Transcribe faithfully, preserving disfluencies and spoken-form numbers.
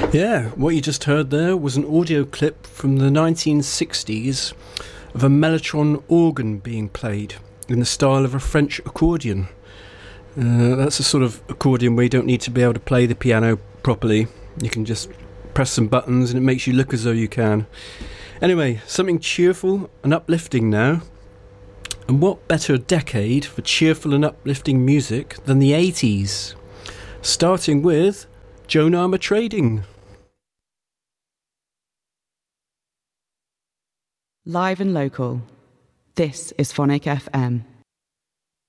Yeah, what you just heard there was an audio clip from the nineteen sixties of a mellotron organ being played in the style of a French accordion. Uh, that's a sort of accordion where you don't need to be able to play the piano properly. You can just press some buttons and it makes you look as though you can. Anyway, something cheerful and uplifting now. And what better decade for cheerful and uplifting music than the eighties? Starting with Joan Armatrading. Live and local. This is Phonic F M.